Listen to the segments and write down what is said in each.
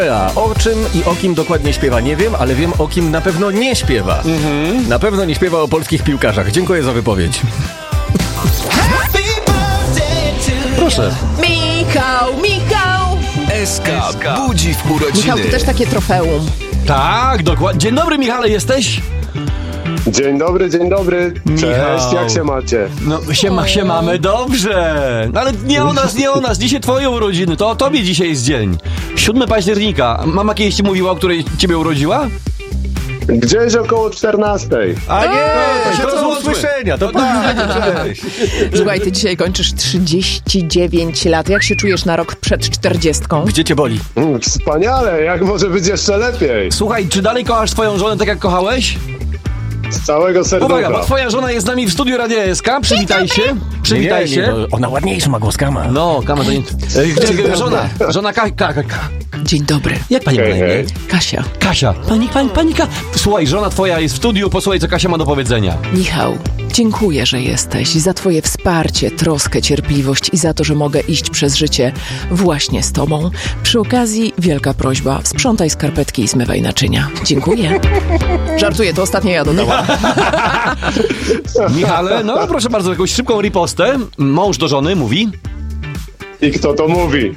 O czym i o kim dokładnie śpiewa nie wiem, ale wiem, o kim na pewno nie śpiewa. Na pewno nie śpiewa o polskich piłkarzach. Dziękuję za wypowiedź. Proszę. Michał! SK budzi w urodziny. Michał, ty też takie trofeum. Tak, dokładnie. Dzień dobry, Michale, jesteś? Dzień dobry. Cześć, Michał. jak się macie? No, się mamy dobrze. No, ale nie o nas. Dzisiaj twoje urodziny. To o tobie dzisiaj jest dzień. 7 października. Mama kiedyś ci mówiła, o której ciebie urodziła? Gdzieś około 14. A nie, to się to do rozłączmy. usłyszenia. To tak, cześć. Słuchaj, ty dzisiaj kończysz 39 lat. Jak się czujesz na rok przed 40? Gdzie cię boli? Wspaniale, jak może być jeszcze lepiej? Słuchaj, czy dalej kochasz swoją żonę tak jak kochałeś? Z całego serducha. Uwaga, bo twoja żona jest z nami w studiu Radia SK. Przywitaj się. Przywitaj się. Nie, ona ładniejsza ma głos, Kama. No, Kama to nie... Żona Dzień dobry. Jak pani ma na imię? Hej. Kasia. Kasia. Pani Słuchaj, żona twoja jest w studiu, posłuchaj, co Kasia ma do powiedzenia. Michał, dziękuję, że jesteś. Za twoje wsparcie, troskę, cierpliwość i za to, że mogę iść przez życie właśnie z tobą. Przy okazji wielka prośba. Sprzątaj skarpetki i zmywaj naczynia. Dziękuję. Żartuję, to ostatnio ja dodałam. Michale, no proszę bardzo, jakąś szybką ripostę. Mąż do żony mówi... I kto to mówi?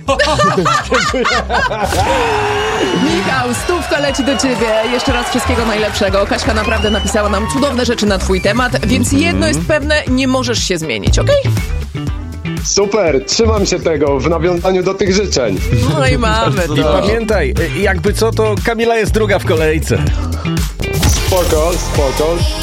Michał, 100 leci do ciebie. Jeszcze raz wszystkiego najlepszego. Kaśka naprawdę napisała nam cudowne rzeczy na twój temat, więc jedno jest pewne, nie możesz się zmienić, okej? Super, trzymam się tego w nawiązaniu do tych życzeń. No i mamy I to. pamiętaj, jakby co, to Kamila jest druga w kolejce. Spoko.